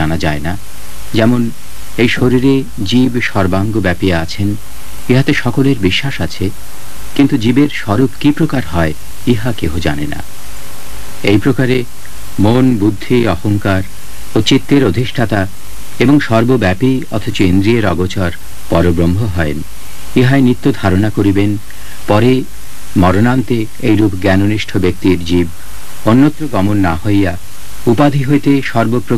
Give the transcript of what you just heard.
জানা যায় না। যেমন এই শরীরে জীব সর্বাঙ্গ ব্যাপিয়া আছেন, ইহাতে সকলের বিশ্বাস আছে, কিন্তু জীবের স্বরূপ কি প্রকার হয় ইহা কেহ জানে না। এই প্রকারে মন, বুদ্ধি, অহংকার ও চিত্তের অধিষ্ঠাতা এবং সর্বব্যাপী অথচ ইন্দ্রিয়ের অগোচর পরব্রহ্ম হয়েন, ইহাই নিত্য ধারণা করিবেন। পরে মরণান্তে এইরূপ জ্ঞাননিষ্ঠ ব্যক্তির জীব অন্যত্র গমন না হইয়া উপাধি হইতে সর্বপ্রকার